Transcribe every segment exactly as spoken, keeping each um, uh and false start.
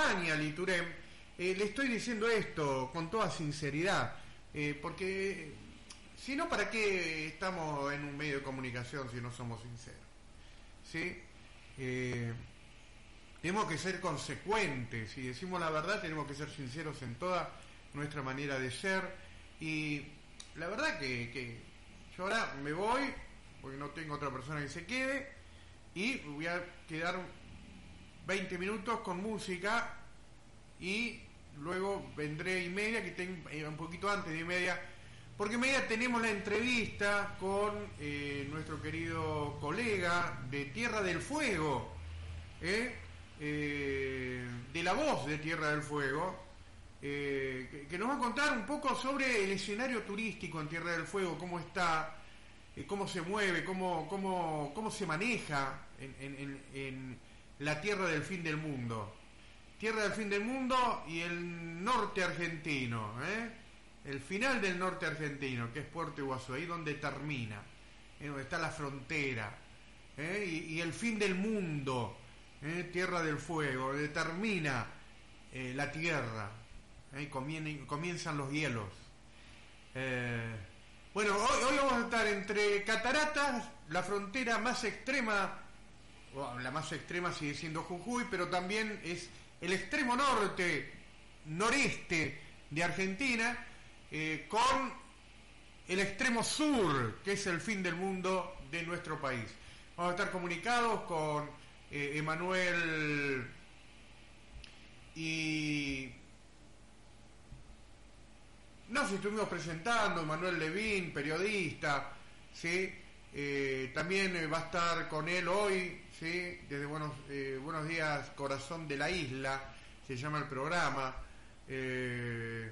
Tania Liturem, eh, le estoy diciendo esto con toda sinceridad, eh, porque si no, ¿para qué estamos en un medio de comunicación si no somos sinceros? ¿Sí? Eh, tenemos que ser consecuentes, si decimos la verdad tenemos que ser sinceros en toda nuestra manera de ser, y la verdad que, que yo ahora me voy, porque no tengo otra persona que se quede, y voy a quedar veinte minutos con música, y luego vendré y media, que tengo un poquito antes de y media, porque en media tenemos la entrevista con eh, nuestro querido colega de Tierra del Fuego, ¿eh? Eh, de La Voz de Tierra del Fuego, eh, que, que nos va a contar un poco sobre el escenario turístico en Tierra del Fuego, cómo está, eh, cómo se mueve, cómo, cómo, cómo se maneja en, en, en, en la tierra del fin del mundo. Tierra del fin del mundo y el norte argentino, ¿eh? El final del norte argentino, que es Puerto Iguazú, ahí donde termina, ¿eh? Donde está la frontera, ¿eh? y, y el fin del mundo, ¿eh? Tierra del Fuego, donde termina eh, la tierra, ¿eh? Y comien- comienzan los hielos. Eh, bueno, hoy, hoy vamos a estar entre cataratas, la frontera más extrema, bueno, la más extrema sigue siendo Jujuy, pero también es el extremo norte, noreste de Argentina, eh, con el extremo sur, que es el fin del mundo de nuestro país. Vamos a estar comunicados con eh, Emanuel y... Nos estuvimos presentando, Emanuel Levín, periodista, ¿sí? Eh, también eh, va a estar con él hoy, ¿sí? Desde Buenos, eh, Buenos Días, Corazón de la Isla, se llama el programa. Eh,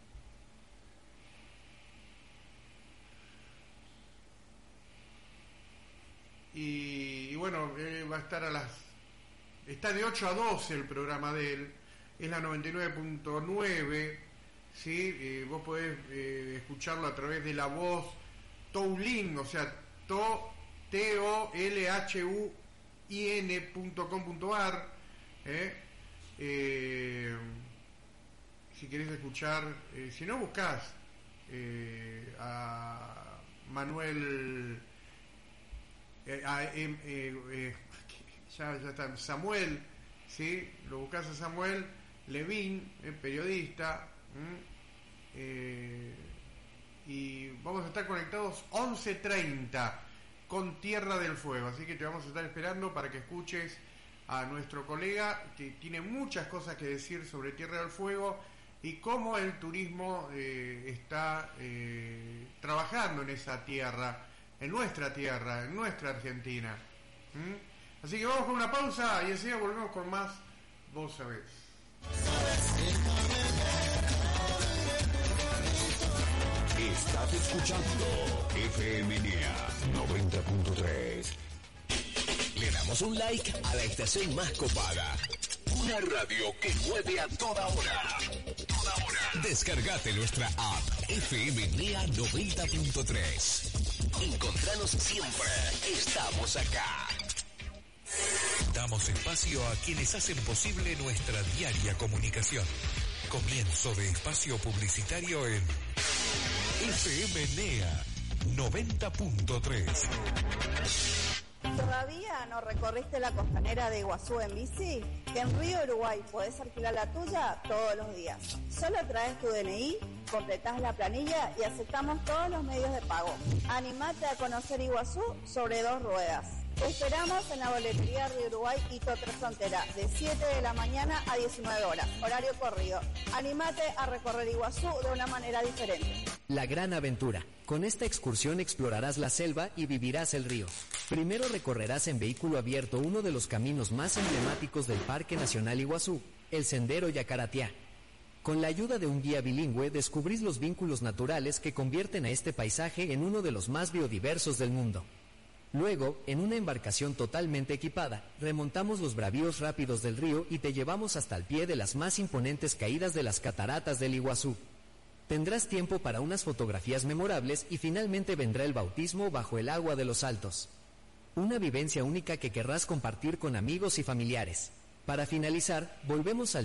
y, y bueno, eh, va a estar a las... Está de ocho a doce el programa de él, es la noventa y nueve punto nueve, ¿sí? Eh, vos podés eh, escucharlo a través de La Voz Toulin, o sea, to, T O L H U I N punto com punto a r, ¿eh? Eh, si querés escuchar, eh, si no buscás eh, a Manuel, eh, a, eh, eh, ya, ya está, Samuel, ¿sí? Lo buscás a Samuel Levín, eh, periodista, eh, y vamos a estar conectados once treinta con Tierra del Fuego, así que te vamos a estar esperando para que escuches a nuestro colega, que tiene muchas cosas que decir sobre Tierra del Fuego y cómo el turismo eh, está eh, trabajando en esa tierra, en nuestra tierra, en nuestra Argentina. ¿Mm? Así que vamos con una pausa y enseguida volvemos con más Vos Sabés. Estás escuchando F M N A noventa punto tres. Le damos un like a la estación más copada. Una radio que mueve a toda hora. Toda hora. Descargate nuestra app F M N A noventa punto tres. Encontranos siempre. Estamos acá. Damos espacio a quienes hacen posible nuestra diaria comunicación. Comienzo de espacio publicitario en F M N A noventa punto tres. ¿Todavía no recorriste la costanera de Iguazú en bici? En Río Uruguay podés alquilar la tuya todos los días. Solo traes tu D N I, completás la planilla y aceptamos todos los medios de pago. Animate a conocer Iguazú sobre dos ruedas. Te esperamos en la boletería Río Uruguay y Totra Frontera de siete de la mañana a diecinueve horas, horario corrido. Animate a recorrer Iguazú de una manera diferente. La gran aventura. Con esta excursión explorarás la selva y vivirás el río. Primero recorrerás en vehículo abierto uno de los caminos más emblemáticos del Parque Nacional Iguazú, el Sendero Yacaratiá. Con la ayuda de un guía bilingüe descubrís los vínculos naturales que convierten a este paisaje en uno de los más biodiversos del mundo. Luego, en una embarcación totalmente equipada, remontamos los bravíos rápidos del río y te llevamos hasta el pie de las más imponentes caídas de las cataratas del Iguazú. Tendrás tiempo para unas fotografías memorables y finalmente vendrá el bautismo bajo el agua de los Altos. Una vivencia única que querrás compartir con amigos y familiares. Para finalizar, volvemos al